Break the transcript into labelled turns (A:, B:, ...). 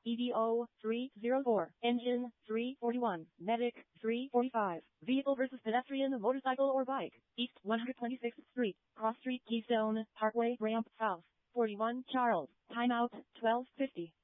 A: EDO 304, engine 341, medic 345, vehicle versus pedestrian, motorcycle or bike, East 126th Street, Cross Street, Keystone, Parkway, ramp south, 41 Charles, timeout 12:50.